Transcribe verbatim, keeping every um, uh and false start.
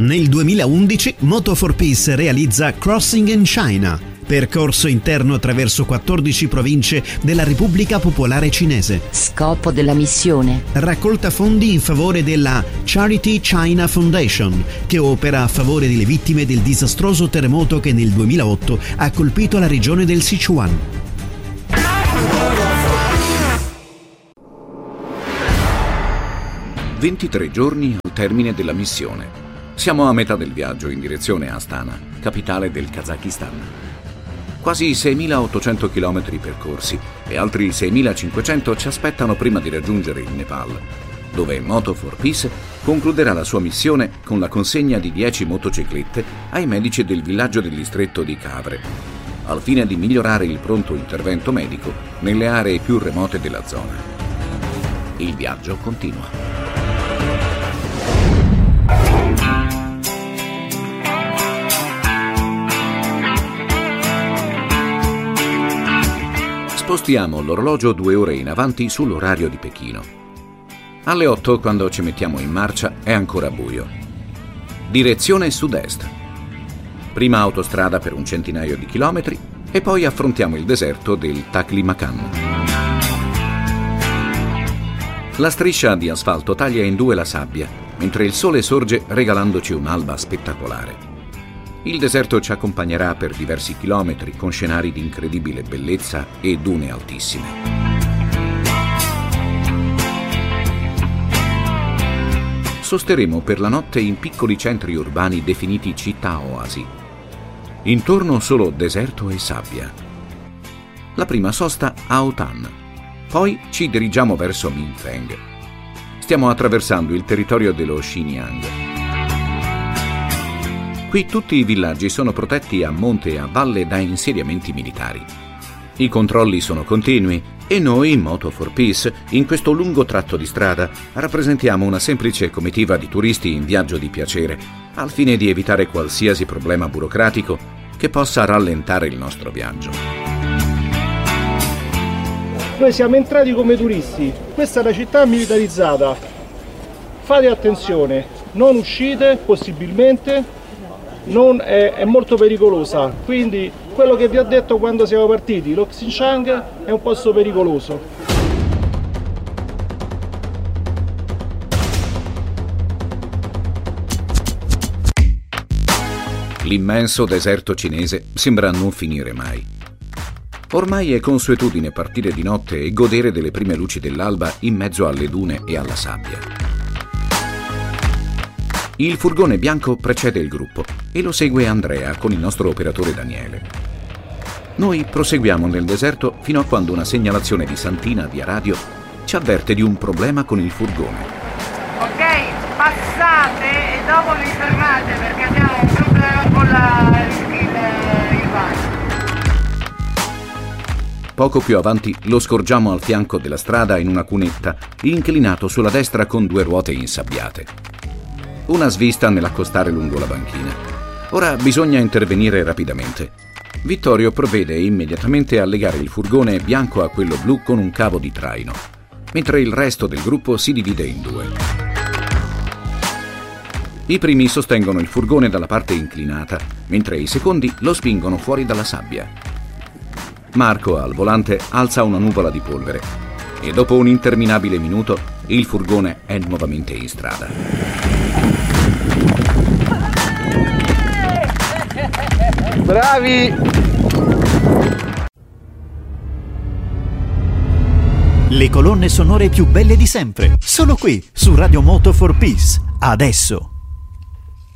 Nel duemilaundici Moto for Peace realizza Crossing in China, percorso interno attraverso quattordici province della Repubblica Popolare Cinese. Scopo della missione: raccolta fondi in favore della Charity China Foundation, che opera a favore delle vittime del disastroso terremoto che nel duemilaotto ha colpito la regione del Sichuan. ventitré giorni al termine della missione. Siamo a metà del viaggio in direzione Astana, capitale del Kazakistan. Quasi seimilaottocento chilometri percorsi e altri seimilacinquecento ci aspettano prima di raggiungere il Nepal, dove Moto for Peace concluderà la sua missione con la consegna di dieci motociclette ai medici del villaggio del distretto di Kavre, al fine di migliorare il pronto intervento medico nelle aree più remote della zona. Il viaggio continua. Spostiamo l'orologio due ore in avanti sull'orario di Pechino. Alle otto, quando ci mettiamo in marcia, è ancora buio. Direzione sud-est. Prima autostrada per un centinaio di chilometri e poi affrontiamo il deserto del Taklamakan. La striscia di asfalto taglia in due la sabbia, mentre il sole sorge regalandoci un'alba spettacolare. Il deserto ci accompagnerà per diversi chilometri con scenari di incredibile bellezza e dune altissime. Sosteremo per la notte in piccoli centri urbani definiti città oasi. Intorno solo deserto e sabbia. La prima sosta a Otan. Poi ci dirigiamo verso Minfeng. Stiamo attraversando il territorio dello Xinjiang. Qui tutti i villaggi sono protetti a monte e a valle da insediamenti militari. I controlli sono continui e noi, Moto for Peace, in questo lungo tratto di strada, rappresentiamo una semplice comitiva di turisti in viaggio di piacere, al fine di evitare qualsiasi problema burocratico che possa rallentare il nostro viaggio. Noi siamo entrati come turisti, questa è la città militarizzata. Fate attenzione, non uscite possibilmente. Non è, è molto pericolosa, quindi quello che vi ho detto quando siamo partiti, lo Xinjiang è un posto pericoloso. L'immenso deserto cinese sembra non finire mai. Ormai è consuetudine partire di notte e godere delle prime luci dell'alba in mezzo alle dune e alla sabbia. Il furgone bianco precede il gruppo e lo segue Andrea con il nostro operatore Daniele. Noi proseguiamo nel deserto fino a quando una segnalazione di Santina via radio ci avverte di un problema con il furgone. Ok, passate e dopo vi fermate perché abbiamo un problema con la, il, il bus. Poco più avanti lo scorgiamo al fianco della strada in una cunetta, inclinato sulla destra con due ruote insabbiate. Una svista nell'accostare lungo la banchina. Ora bisogna intervenire rapidamente. Vittorio provvede immediatamente a legare il furgone bianco a quello blu con un cavo di traino, mentre il resto del gruppo si divide in due. I primi sostengono il furgone dalla parte inclinata, mentre i secondi lo spingono fuori dalla sabbia. Marco, al volante, alza una nuvola di polvere e dopo un interminabile minuto il furgone è nuovamente in strada. Bravi! Le colonne sonore più belle di sempre, solo qui su Radio Moto for Peace. Adesso.